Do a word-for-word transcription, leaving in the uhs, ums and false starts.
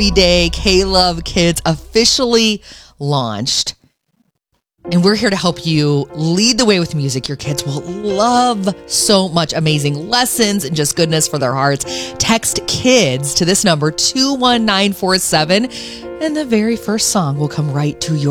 happy day. K-Love Kids officially launched. And we're here to help you lead the way with music your kids will love. So much amazing lessons and just goodness for their hearts. Text KIDS to this number, two one nine four seven, and the very first song will come right to your